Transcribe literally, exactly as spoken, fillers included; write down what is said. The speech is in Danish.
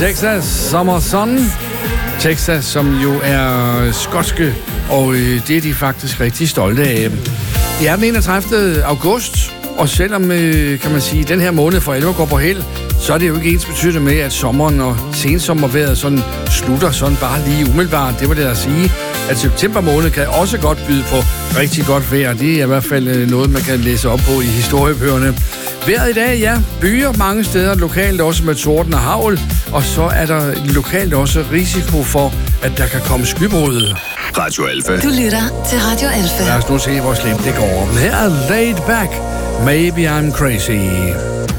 Texas Summer Sun. Texas, som jo er skotske, og øh, det er de faktisk rigtig stolte af. Det er den enogtredivte august, og selvom, øh, kan man sige, den her måned for alvor går på held, så er det jo ikke ens betydende med, at sommeren og sensommervejret sådan slutter sådan bare lige umiddelbart. Det var det at sige, at september måned kan også godt byde på rigtig godt vejr. Det er i hvert fald noget, man kan læse op på i historiebøgerne. Vejret i dag, ja, byer mange steder, lokalt også med torden og hagl, og så er der lokalt også risiko for, at der kan komme skybrud. Radio Alfa. Du lytter til Radio Alfa. Lad os nu se, hvor slemt det går. Her er Laid Back. Maybe I'm crazy.